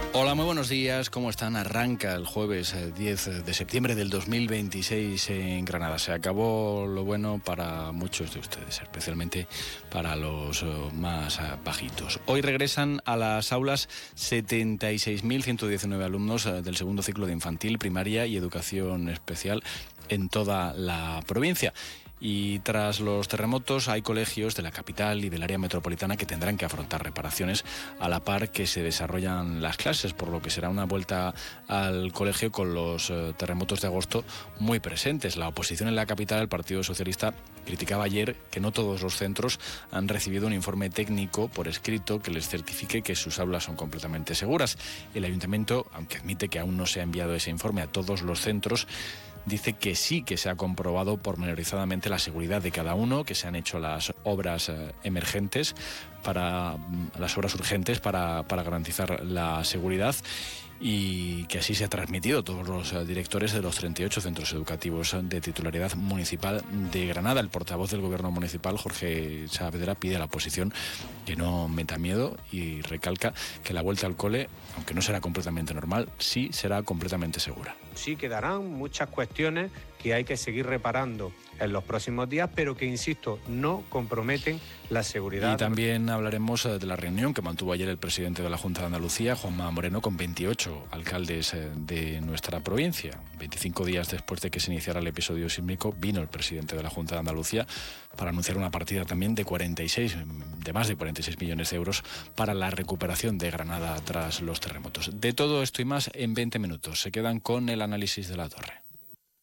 Hola, muy buenos días. ¿Cómo están? Arranca el jueves 10 de septiembre del 2026 en Granada. Se acabó lo bueno para muchos de ustedes, especialmente para los más bajitos. Hoy regresan a las aulas 76.119 alumnos del segundo ciclo de infantil, primaria y educación especial en toda la provincia. Y tras los terremotos hay colegios de la capital y del área metropolitana que tendrán que afrontar reparaciones a la par que se desarrollan las clases, por lo que será una vuelta al colegio con los terremotos de agosto muy presentes. La oposición en la capital, el Partido Socialista, criticaba ayer que no todos los centros han recibido un informe técnico por escrito que les certifique que sus aulas son completamente seguras. El ayuntamiento, aunque admite que aún no se ha enviado ese informe a todos los centros, dice que sí que se ha comprobado pormenorizadamente la seguridad de cada uno, que se han hecho las obras emergentes, las obras urgentes para garantizar la seguridad, y que así se ha transmitido a todos los directores de los 38 centros educativos de titularidad municipal de Granada. El portavoz del Gobierno municipal, Jorge Saavedra, pide a la oposición que no meta miedo y recalca que la vuelta al cole, aunque no será completamente normal, sí será completamente segura. Sí quedarán muchas cuestiones que hay que seguir reparando en los próximos días, pero que, insisto, no comprometen la seguridad. Y también hablaremos de la reunión que mantuvo ayer el presidente de la Junta de Andalucía, Juanma Moreno, con 28 alcaldes de nuestra provincia. 25 días después de que se iniciara el episodio sísmico, vino el presidente de la Junta de Andalucía para anunciar una partida también de más de 46 millones de euros para la recuperación de Granada tras los terremotos. De todo esto y más en 20 minutos. Se quedan con el análisis de La Torre.